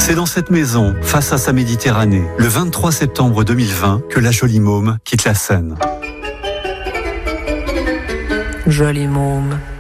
C'est dans cette maison, face à sa Méditerranée, le 23 septembre 2020, que la jolie môme quitte la scène. Jolie môme.